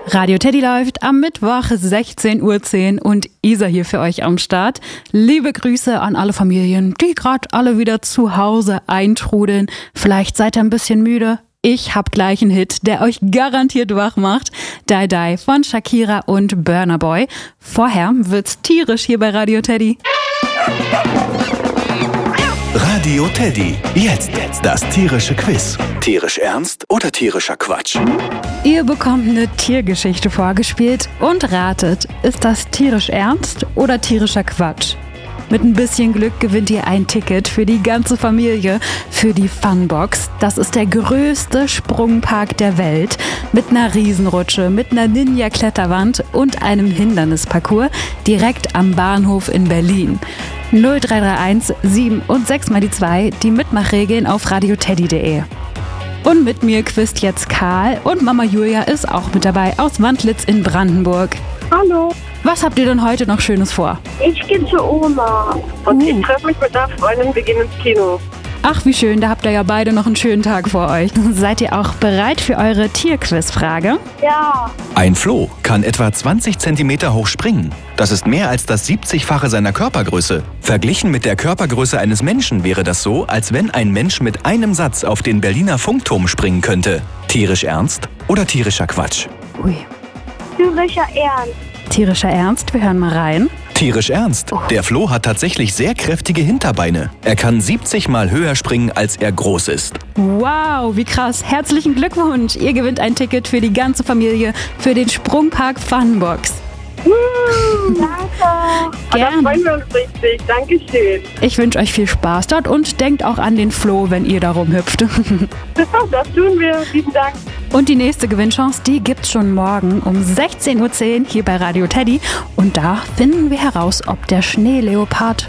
Radio Teddy läuft am Mittwoch 16:10 Uhr und Isa hier für euch am Start. Liebe Grüße an alle Familien, die gerade alle wieder zu Hause eintrudeln. Vielleicht seid ihr ein bisschen müde. Ich hab gleich einen Hit, der euch garantiert wach macht. Die Die von Shakira und Burna Boy. Vorher wird's tierisch hier bei Radio Teddy. Radio Teddy. Jetzt das tierische Quiz. Tierisch ernst oder tierischer Quatsch? Ihr bekommt eine Tiergeschichte vorgespielt und ratet, ist das tierisch ernst oder tierischer Quatsch? Mit ein bisschen Glück gewinnt ihr ein Ticket für die ganze Familie für die Funbox. Das ist der größte Sprungpark der Welt mit einer Riesenrutsche, mit einer Ninja-Kletterwand und einem Hindernisparcours direkt am Bahnhof in Berlin. 0331 7 und 6 mal die 2, die Mitmachregeln auf radioteddy.de. Und mit mir quizt jetzt Karl und Mama Julia ist auch mit dabei aus Wandlitz in Brandenburg. Hallo. Was habt ihr denn heute noch Schönes vor? Ich gehe zu Oma und ich treffe mich mit einer Freundin, wir gehen ins Kino. Ach, wie schön, da habt ihr ja beide noch einen schönen Tag vor euch. Seid ihr auch bereit für eure Tierquizfrage? Ja. Ein Floh kann etwa 20 Zentimeter hoch springen. Das ist mehr als das 70-fache seiner Körpergröße. Verglichen mit der Körpergröße eines Menschen wäre das so, als wenn ein Mensch mit einem Satz auf den Berliner Funkturm springen könnte. Tierisch ernst oder tierischer Quatsch? Ui. Tierischer Ernst. Tierischer Ernst, wir hören mal rein. Tierisch ernst. Der Floh hat tatsächlich sehr kräftige Hinterbeine. Er kann 70 Mal höher springen, als er groß ist. Wow, wie krass. Herzlichen Glückwunsch. Ihr gewinnt ein Ticket für die ganze Familie für den Sprungpark Funbox. Danke. Gern. Da freuen wir uns richtig. Dankeschön. Ich wünsche euch viel Spaß dort und denkt auch an den Floh, wenn ihr da rumhüpft. Das tun wir. Vielen Dank. Und die nächste Gewinnchance, die gibt's schon morgen um 16:10 Uhr hier bei Radio Teddy. Und da finden wir heraus, ob der Schneeleopard